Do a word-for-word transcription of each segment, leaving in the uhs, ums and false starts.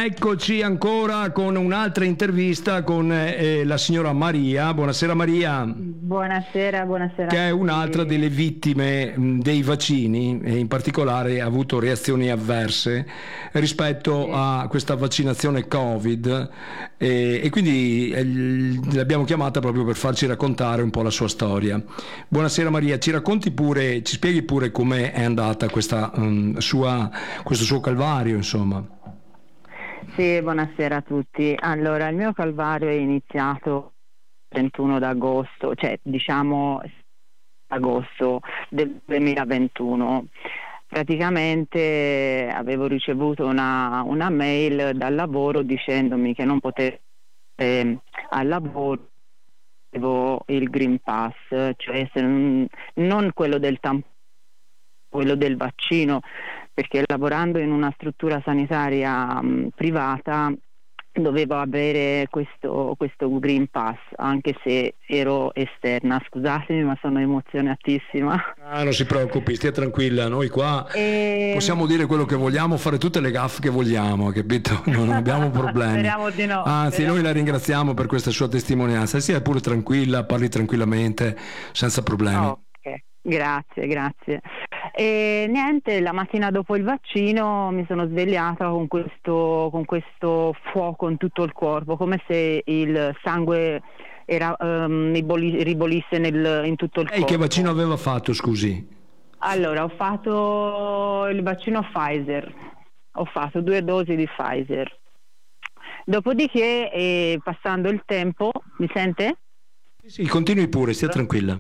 Eccoci ancora con un'altra intervista con eh, la signora Maria. Buonasera Maria. Buonasera, buonasera. Che è un'altra delle vittime mh, dei vaccini e in particolare ha avuto reazioni avverse rispetto Sì. a questa vaccinazione Covid e, e quindi eh, l'abbiamo chiamata proprio per farci raccontare un po' la sua storia. Buonasera Maria, ci racconti pure, ci spieghi pure com'è andata questa, mh, sua, questo suo calvario, insomma. Sì, buonasera a tutti. Allora, il mio calvario è iniziato il trentuno d'agosto, cioè diciamo agosto del duemilaventuno. Praticamente avevo ricevuto una, una mail dal lavoro dicendomi che non potevo eh, al lavoro avevo il Green Pass, cioè se non, non quello del tampone, quello del vaccino, perché lavorando in una struttura sanitaria mh, privata dovevo avere questo, questo Green Pass, anche se ero esterna. Scusatemi, ma sono emozionatissima. Ah, non si preoccupi, stia tranquilla, noi qua E... possiamo dire quello che vogliamo, fare tutte le gaffe che vogliamo, capito? Non abbiamo problemi. Speriamo di no. Anzi, Speriamo noi la ringraziamo per questa sua testimonianza. Sia pure tranquilla, parli tranquillamente, senza problemi. Ok, grazie, grazie. E niente, la mattina dopo il vaccino mi sono svegliata con questo, con questo fuoco in tutto il corpo, come se il sangue era, um, riboli- ribolisse nel, in tutto il Lei corpo. che vaccino aveva fatto, scusi? Allora, ho fatto il vaccino Pfizer, ho fatto due dosi di Pfizer. Dopodiché, eh, passando il tempo, mi sente? Sì, continui pure, stia tranquilla.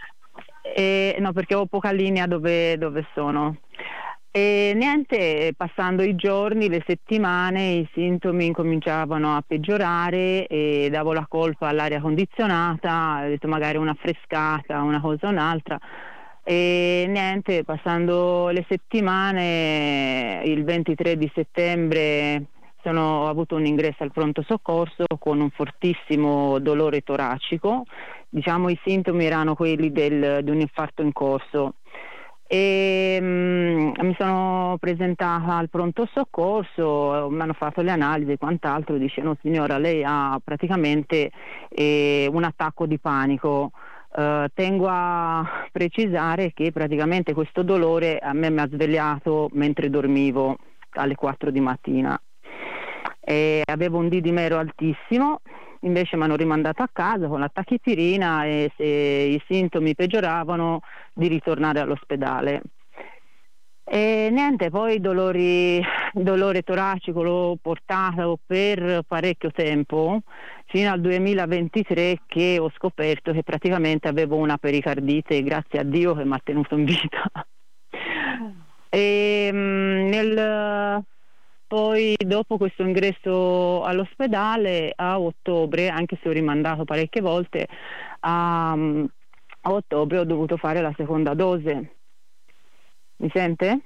Eh, no, perché ho poca linea dove, dove sono. E niente, passando i giorni, le settimane, i sintomi incominciavano a peggiorare e davo la colpa all'aria condizionata, ho detto magari una frescata, una cosa o un'altra. E niente, passando le settimane, il ventitré di settembre sono, ho avuto un ingresso al pronto soccorso con un fortissimo dolore toracico. Diciamo i sintomi erano quelli del, di un infarto in corso. E um, mi sono presentata al pronto soccorso, mi hanno fatto le analisi e quant'altro, dicevano signora lei ha praticamente eh, un attacco di panico. Uh, tengo a precisare che praticamente questo dolore a me mi ha svegliato mentre dormivo alle quattro di mattina. E avevo un D dimero altissimo, invece mi hanno rimandato a casa con la tachipirina e se i sintomi peggioravano di ritornare all'ospedale. E niente, poi dolori, dolore toracico l'ho portato per parecchio tempo, fino al duemilaventitré che ho scoperto che praticamente avevo una pericardite, grazie a Dio che mi ha tenuto in vita. E nel... Poi dopo questo ingresso all'ospedale a ottobre, anche se ho rimandato parecchie volte, a, a ottobre ho dovuto fare la seconda dose. Mi sente?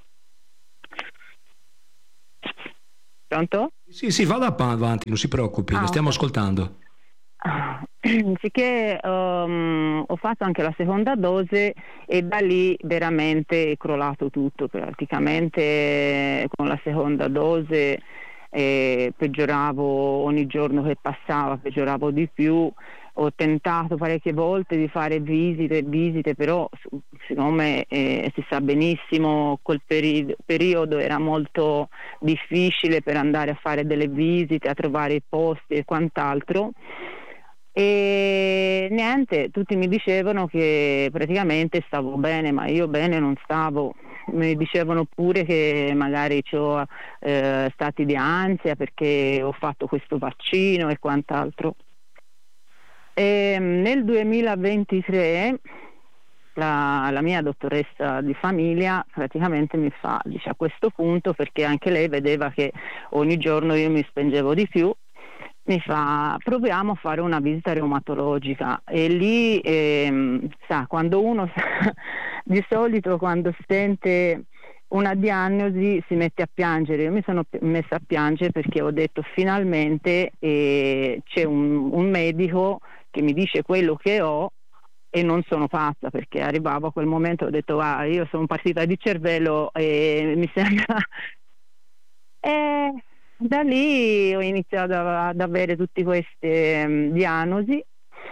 Pronto? Sì, sì, vada avanti, non si preoccupi, Ah, la stiamo ok. ascoltando. Sicché um, ho fatto anche la seconda dose e da lì veramente è crollato tutto, praticamente con la seconda dose eh, peggioravo ogni giorno che passava, peggioravo di più. Ho tentato parecchie volte di fare visite visite, però siccome eh, si sa benissimo quel peri- periodo era molto difficile per andare a fare delle visite, a trovare i posti e quant'altro. E niente, tutti mi dicevano che praticamente stavo bene, ma io bene non stavo. Mi dicevano pure che magari ho eh, stati di ansia perché ho fatto questo vaccino e quant'altro. E nel duemilaventitré la, la mia dottoressa di famiglia praticamente mi fa, dice a questo punto, perché anche lei vedeva che ogni giorno io mi spengevo di più, mi fa proviamo a fare una visita reumatologica e lì ehm, sa quando uno di solito quando sente una diagnosi si mette a piangere. Io mi sono messa a piangere perché ho detto finalmente eh, c'è un, un medico che mi dice quello che ho e non sono pazza, perché arrivavo a quel momento ho detto ah, io sono partita di cervello e mi sembra e Da lì ho iniziato a- ad avere tutte queste mm, diagnosi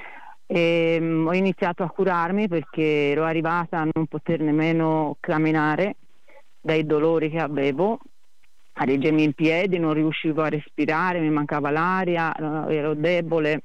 e mm, ho iniziato a curarmi perché ero arrivata a non poter nemmeno camminare dai dolori che avevo, a reggermi in piedi, non riuscivo a respirare, mi mancava l'aria, eh, ero debole.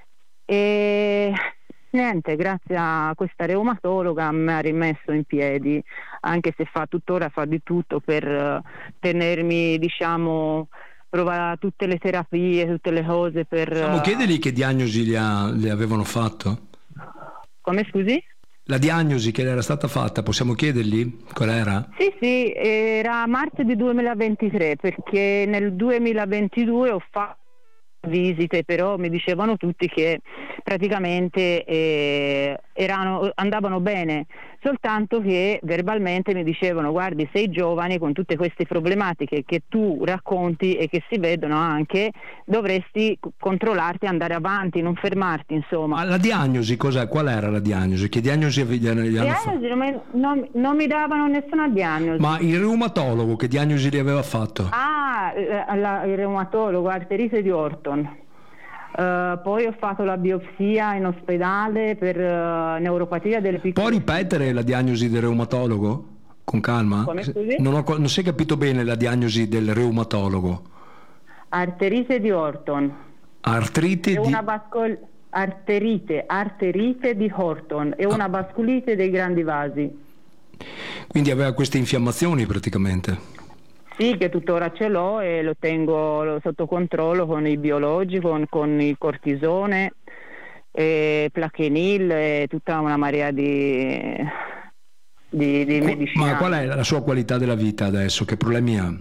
E niente, grazie a questa reumatologa mi ha rimesso in piedi, anche se fa tuttora fa di tutto per eh, tenermi, diciamo, prova tutte le terapie, tutte le cose per... Possiamo eh, chiedergli che diagnosi le, ha- le avevano fatto? Come scusi? La diagnosi che le era stata fatta, possiamo chiedergli qual era? Sì, sì, era marzo di duemilaventitré perché nel duemilaventidue ho fatto visite, però mi dicevano tutti che praticamente eh, erano, andavano bene, soltanto che verbalmente mi dicevano guardi, sei giovane, con tutte queste problematiche che tu racconti e che si vedono anche, dovresti c- controllarti e andare avanti, non fermarti, Ma insomma. la diagnosi cos'è? Qual era la diagnosi? Che diagnosi gli hanno gli hanno fatto? Diagnosi non mi, non- non mi davano nessuna Ma diagnosi. il reumatologo che diagnosi gli aveva fatto? Ah, eh, la- il reumatologo, arterite di Orton. Eh, poi ho fatto la biopsia in ospedale per eh, neuropatia delle Può piccole ripetere fibre. la diagnosi del reumatologo? Con calma? Come scusi? Non ho, co- non si è capito bene la diagnosi del reumatologo. Arterite di Orton. È Artrite una di... vascol- arterite, arterite di Horton, è una vasculite dei grandi vasi. Quindi aveva queste infiammazioni praticamente. Sì, che tuttora ce l'ho e lo tengo lo- sotto controllo con il biologico, con, con il cortisone, e Plaquenil e tutta una marea di, di, di Qu- Ma qual è medicinali. la sua qualità della vita adesso? Che problemi ha?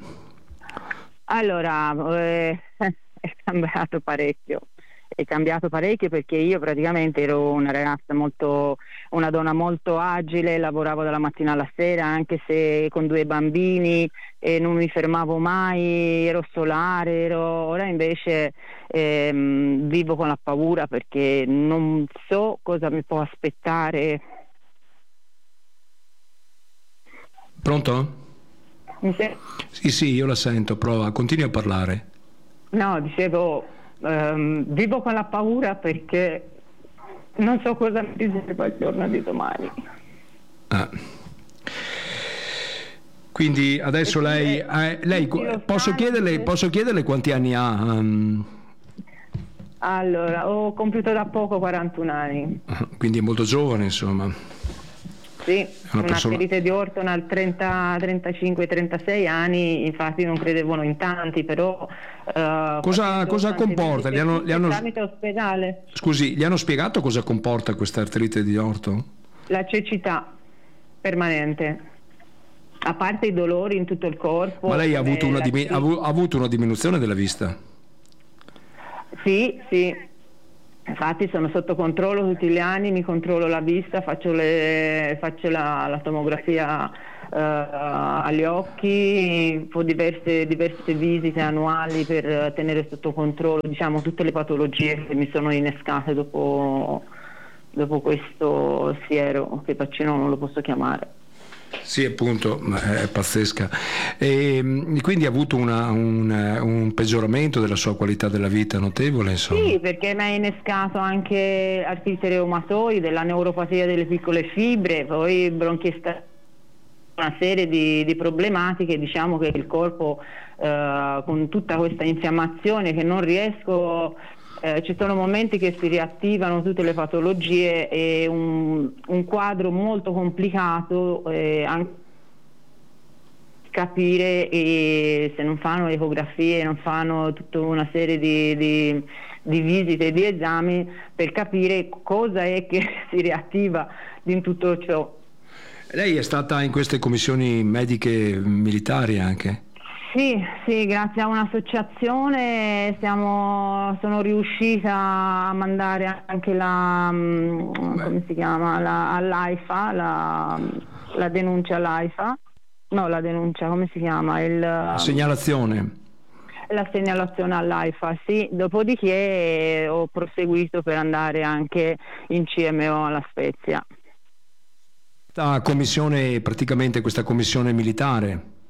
Allora, eh, è cambiato parecchio. È cambiato parecchio perché io praticamente ero una ragazza molto, una donna molto agile, lavoravo dalla mattina alla sera, anche se con due bambini e non mi fermavo mai, ero solare, ero... ora invece ehm, vivo con la paura perché non so cosa mi può aspettare. Pronto? Mi se- Sì, sì, io la sento, prova, continui a parlare. No, dicevo, ehm, vivo con la paura perché non so cosa mi riserva il giorno di domani. Ah. Quindi E adesso tu- lei, e eh, lei tutti lo posso sanno, chiederle, tutte- posso chiederle quanti anni ha? ehm, Allora, ho compiuto da poco quarantuno anni. quindi è molto giovane, insomma. Sì, È una persona... un'arterite di Orton al trenta, trentacinque, trentasei anni, infatti non credevano in tanti, però eh, Cosa, facendo cosa tante comporta? Gli visite hanno, gli tutte hanno- tramite ospedale, Scusi, gli hanno spiegato cosa comporta questa artrite di orto? la cecità permanente, a parte i dolori in tutto il Ma corpo, lei ha avuto come una, dimi- ha avu- l'artrite. ha avuto una diminuzione della vista? Sì, sì. Infatti sono sotto controllo tutti gli anni, mi controllo la vista, faccio, le, faccio la, la tomografia eh, agli occhi, ho diverse, diverse visite annuali per tenere sotto controllo, diciamo, tutte le patologie che mi sono innescate dopo, dopo questo siero, che vaccino non lo posso chiamare. Sì, appunto, ma è pazzesca. E mh, quindi ha avuto una- un, un peggioramento della sua qualità della vita notevole, insomma. Sì, perché mi ha innescato anche artrite reumatoide, la neuropatia delle piccole fibre, poi bronchiesta, una serie di, di problematiche, diciamo che il corpo eh, con tutta questa infiammazione che non riesco, eh, ci sono momenti che si riattivano tutte le patologie e un, un quadro molto complicato, eh, anche capire e se non fanno ecografie, non fanno tutta una serie di, di, di visite e di esami per capire cosa è che si riattiva in tutto ciò. Lei è stata in queste commissioni mediche militari anche? Sì, sì, grazie a un'associazione siamo, sono riuscita a mandare anche la, mm, Beh, come si chiama, la, all'AIFA, la, la denuncia all'AIFA, no, la denuncia, come si chiama? Il, la segnalazione. la segnalazione all'AIFA, sì, dopodiché ho proseguito per andare anche in C M O alla Spezia. Questa commissione, praticamente questa commissione militare.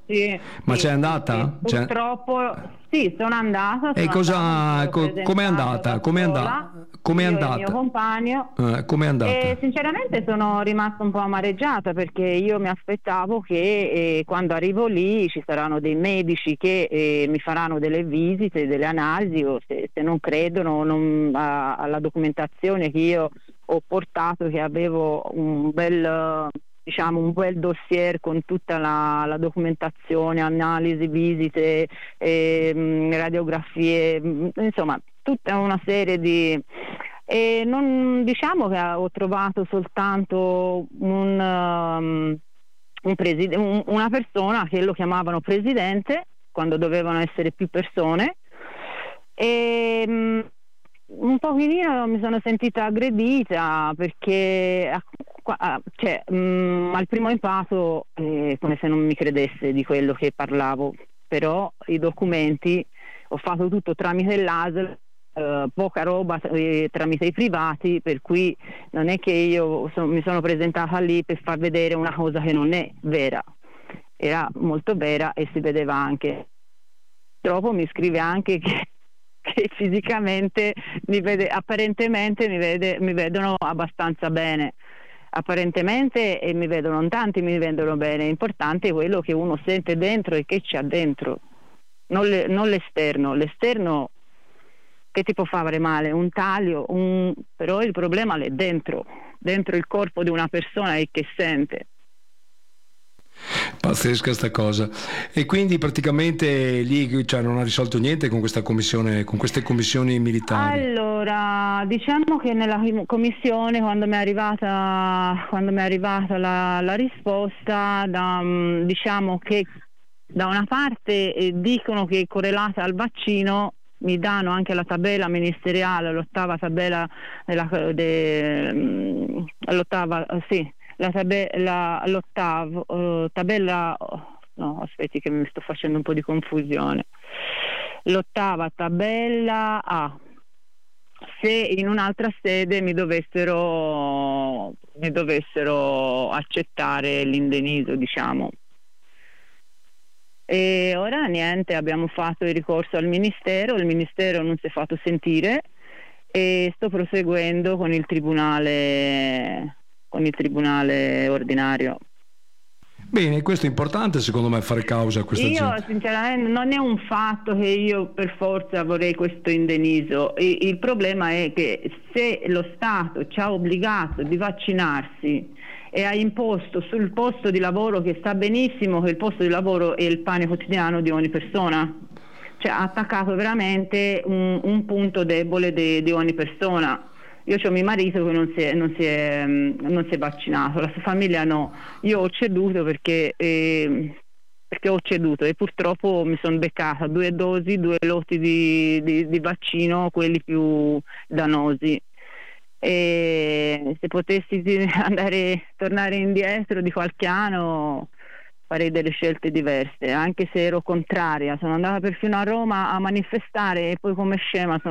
sì, Ma sì, c'è sì, andata? sì. C'è... Purtroppo sì, sono andata, E sono cosa, andata, mi sono co- com'è presentata andata? da Com'è sola, andata? Com'è io e il mio andata? compagno, Eh, com'è e andata? sinceramente sono rimasta un po' amareggiata perché io mi aspettavo che eh, quando arrivo lì ci saranno dei medici che eh, mi faranno delle visite, delle analisi, o se, se non credono non- a- alla documentazione che io ho portato, che avevo un bel, diciamo, un bel dossier con tutta la, la documentazione, analisi, visite, ehm, radiografie, mh, insomma tutta una serie di... E non diciamo che ho trovato soltanto un, um, un preside- un- una persona che lo chiamavano presidente quando dovevano essere più persone, e mh, un pochino mi sono sentita aggredita perché a- qua- a- cioè, mh, al primo impatto è come se non mi credesse di quello che parlavo, però i documenti ho fatto tutto tramite l'A S L, eh, poca roba eh, tramite i privati, per cui non è che io so- mi sono presentata lì per far vedere una cosa che non è vera, era molto vera e si vedeva anche. Dopo mi scrive anche che, che fisicamente mi vede, apparentemente mi, vede, mi vedono abbastanza bene. Apparentemente e mi vedono, in tanti mi vedono bene, l'importante è quello che uno sente dentro e che c'ha dentro, non, le, non l'esterno. L'esterno che ti può fare male, un taglio, un... però il problema è dentro, dentro il corpo di una persona e che sente. Pazzesca sta cosa. E quindi praticamente lì, cioè, non ha risolto niente con questa commissione, con queste commissioni militari. Allora, diciamo che nella commissione, quando mi è arrivata, quando mi è arrivata la, la risposta, da, mm, diciamo che da una parte eh, dicono che è correlata al vaccino, mi danno anche la tabella ministeriale, l'ottava tabella della, de, mm, l'ottava, eh, sì, la tabella, l'ottavo, eh, tabella, no, aspetti che mi sto facendo un po' di confusione. L'ottava tabella A. Se in un'altra sede mi dovessero, mi dovessero accettare l'indennizzo, diciamo. E ora niente, abbiamo fatto il ricorso al Ministero, il Ministero non si è fatto sentire e sto proseguendo con il tribunale, con il tribunale ordinario. Bene, questo è importante secondo me, fare causa a questa Io gente. sinceramente non è un fatto che io per forza vorrei questo indennizzo, il, il problema è che se lo Stato ci ha obbligato di vaccinarsi e ha imposto sul posto di lavoro, che sta benissimo che il posto di lavoro è il pane quotidiano di ogni persona, cioè ha attaccato veramente un, un punto debole di, di ogni persona. Io ho mio marito che non si, è, non, si è, non si è vaccinato, la sua famiglia no. Io ho ceduto perché, eh, perché ho ceduto e purtroppo mi sono beccata due dosi, due lotti di, di, di vaccino, quelli più dannosi. E se potessi andare, tornare indietro di qualche anno farei delle scelte diverse, anche se ero contraria. Sono andata perfino a Roma a manifestare e poi come scema sono